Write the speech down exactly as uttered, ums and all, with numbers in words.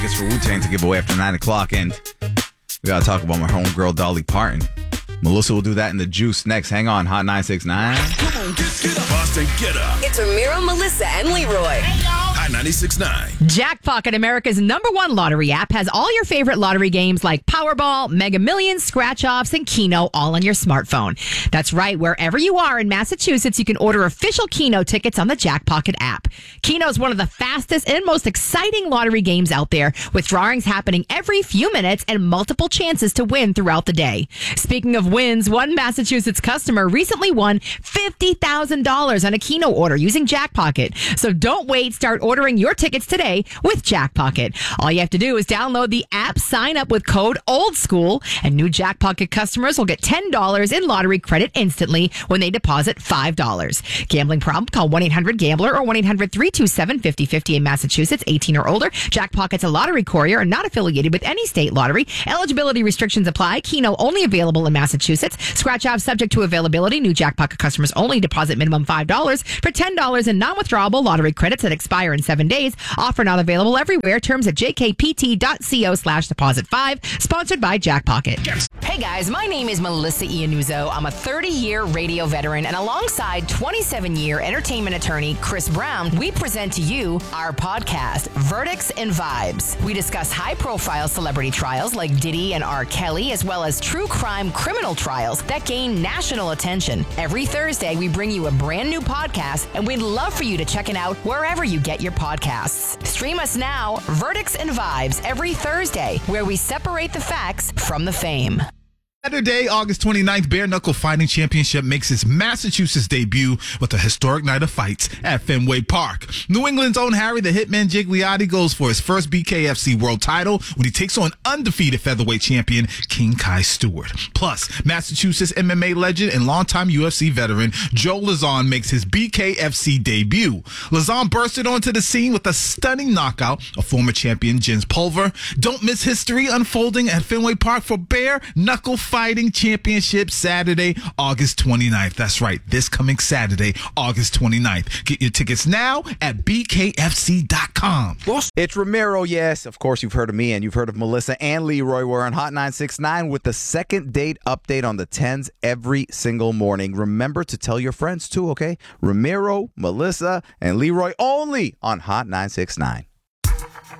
It's for Wu-Tang to give away after nine o'clock, and we got to talk about my homegirl, Dolly Parton. Melissa will do that in the juice next. Hang on, Hot nine six nine. Come on, get, get up. Boston, get up. It's Ramiro, Melissa, and Leroy. Hey, y'all. Hot ninety-six point nine. Jackpocket, America's number one lottery app, has all your favorite lottery games like Powerball, Mega Millions, Scratch-Offs, and Keno all on your smartphone. That's right. Wherever you are in Massachusetts, you can order official Keno tickets on the Jackpocket app. Keno is one of the fastest and most exciting lottery games out there, with drawings happening every few minutes and multiple chances to win throughout the day. Speaking of wins, one Massachusetts customer recently won fifty thousand dollars on a Keno order using Jackpocket. So don't wait. Start ordering your tickets today with Jackpocket. All you have to do is download the app, sign up with code OLDSCHOOL, and new Jackpocket customers will get ten dollars in lottery credit instantly when they deposit five dollars. Gambling problem? Call one eight hundred gambler or one eight hundred three two seven five zero five zero in Massachusetts, eighteen or older. Jackpocket's a lottery courier and not affiliated with any state lottery. Eligibility restrictions apply. Keno only available in Massachusetts. Scratch off subject to availability. New Jackpocket customers only. Deposit minimum five dollars for ten dollars in non-withdrawable lottery credits that expire in seven days. Offer not available everywhere. Terms at jkpt.co slash deposit five. Sponsored by Jackpocket. Hey guys, my name is Melissa Iannuzzo. I'm a thirty-year radio veteran, and alongside twenty-seven-year entertainment attorney Chris Brown, we present to you our podcast, Verdicts and Vibes. We discuss high-profile celebrity trials like Diddy and R. Kelly, as well as true crime criminal trials that gain national attention. Every Thursday, we bring you a brand new podcast, and we'd love for you to check it out wherever you get your podcasts. Stream us now, Verdicts and Vibes, every Thursday, where we separate the facts from the fame. Saturday, August twenty-ninth, Bare Knuckle Fighting Championship makes its Massachusetts debut with a historic night of fights at Fenway Park. New England's own Harry the Hitman Gigliotti goes for his first B K F C world title when he takes on undefeated featherweight champion King Kai Stewart. Plus, Massachusetts M M A legend and longtime U F C veteran Joe Lazon makes his B K F C debut. Lazon bursted onto the scene with a stunning knockout of former champion Jens Pulver. Don't miss history unfolding at Fenway Park for Bare Knuckle Fighting Championship Saturday, August twenty-ninth. That's right, this coming Saturday, August twenty-ninth. Get your tickets now at b k f c dot com. It's Ramiro, yes. Of course, you've heard of me and you've heard of Melissa and Leroy. We're on Hot nine six nine with the second date update on the tens every single morning. Remember to tell your friends too, okay? Ramiro, Melissa, and Leroy only on Hot nine six nine.